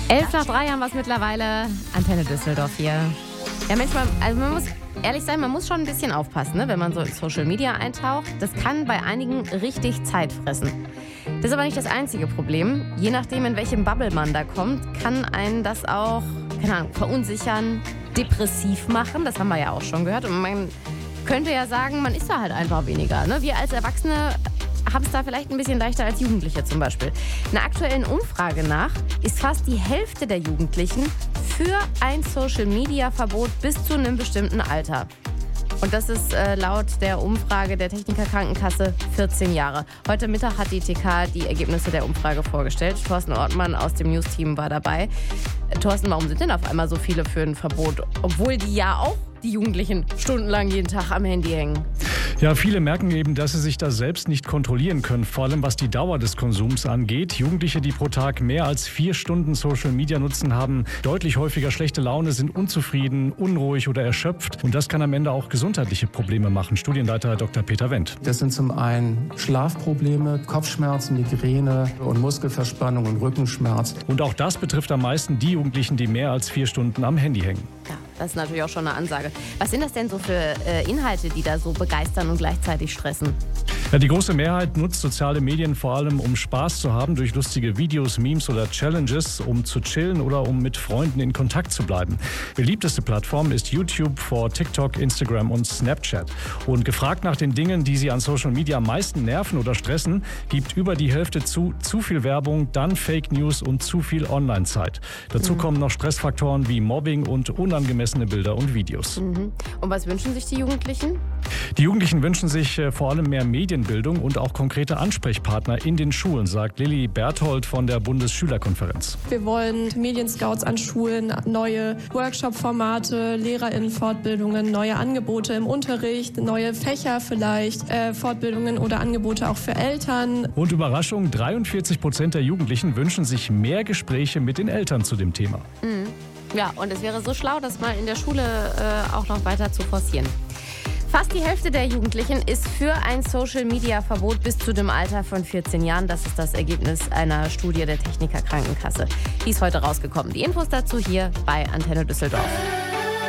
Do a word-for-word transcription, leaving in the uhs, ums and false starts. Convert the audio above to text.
Elf nach drei haben wir es mittlerweile. Antenne Düsseldorf hier. Ja, Mensch, man, also man muss ehrlich sein, man muss schon ein bisschen aufpassen, ne, wenn man so in Social Media eintaucht. Das kann bei einigen richtig Zeit fressen. Das ist aber nicht das einzige Problem. Je nachdem, in welchem Bubble man da kommt, kann einen das auch, keine Ahnung, verunsichern, depressiv machen. Das haben wir ja auch schon gehört. Und man könnte ja sagen, man ist da halt einfach weniger. Ne? Wir als Erwachsene haben es da vielleicht ein bisschen leichter als Jugendliche zum Beispiel. Einer aktuellen Umfrage nach ist fast die Hälfte der Jugendlichen für ein Social-Media-Verbot bis zu einem bestimmten Alter. Und das ist äh, laut der Umfrage der Techniker Krankenkasse vierzehn Jahre. Heute Mittag hat die T K die Ergebnisse der Umfrage vorgestellt. Thorsten Ortmann aus dem News-Team war dabei. Äh, Thorsten, warum sind denn auf einmal so viele für ein Verbot? Obwohl die ja auch, die Jugendlichen, stundenlang jeden Tag am Handy hängen. Ja, viele merken eben, dass sie sich da selbst nicht kontrollieren können, vor allem was die Dauer des Konsums angeht. Jugendliche, die pro Tag mehr als vier Stunden Social Media nutzen, haben deutlich häufiger schlechte Laune, sind unzufrieden, unruhig oder erschöpft. Und das kann am Ende auch gesundheitliche Probleme machen. Studienleiter Doktor Peter Wendt. Das sind zum einen Schlafprobleme, Kopfschmerzen, Migräne und Muskelverspannung und Rückenschmerz. Und auch das betrifft am meisten die Jugendlichen, die mehr als vier Stunden am Handy hängen. Ja, das ist natürlich auch schon eine Ansage. Was sind das denn so für äh, Inhalte, die da so begeistern und gleichzeitig stressen? Ja, die große Mehrheit nutzt soziale Medien vor allem, um Spaß zu haben durch lustige Videos, Memes oder Challenges, um zu chillen oder um mit Freunden in Kontakt zu bleiben. Beliebteste Plattform ist YouTube vor TikTok, Instagram und Snapchat. Und gefragt nach den Dingen, die sie an Social Media am meisten nerven oder stressen, gibt über die Hälfte zu zu viel Werbung, dann Fake News und zu viel Online-Zeit. Dazu mhm. kommen noch Stressfaktoren wie Mobbing und unangemessene Bilder und Videos. Mhm. Und was wünschen sich die Jugendlichen? Die Jugendlichen wünschen sich äh, vor allem mehr Medienbildung und auch konkrete Ansprechpartner in den Schulen, sagt Lilly Berthold von der Bundesschülerkonferenz. Wir wollen Medienscouts an Schulen, neue Workshop-Formate, LehrerInnen-Fortbildungen, neue Angebote im Unterricht, neue Fächer vielleicht, äh, Fortbildungen oder Angebote auch für Eltern. Und Überraschung, dreiundvierzig Prozent der Jugendlichen wünschen sich mehr Gespräche mit den Eltern zu dem Thema. Mhm. Ja, und es wäre so schlau, das mal in der Schule äh, auch noch weiter zu forcieren. Fast die Hälfte der Jugendlichen ist für ein Social-Media-Verbot bis zu dem Alter von vierzehn Jahren. Das ist das Ergebnis einer Studie der Techniker Krankenkasse. Die ist heute rausgekommen. Die Infos dazu hier bei Antenne Düsseldorf.